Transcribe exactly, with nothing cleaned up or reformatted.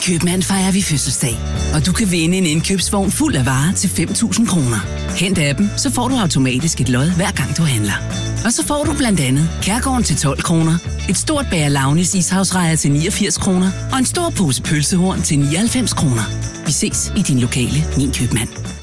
Købmand fejrer vi fødselsdag, og du kan vinde en indkøbsvogn fuld af varer til fem tusind kroner. Hent appen, så får du automatisk et lod, hver gang du handler. Og så får du blandt andet Kærgården til tolv kroner, et stort bager Launis ishavsrejer til niogfirs kroner og en stor pose pølsehorn til nioghalvfems kroner. Vi ses i din lokale Min Købmand.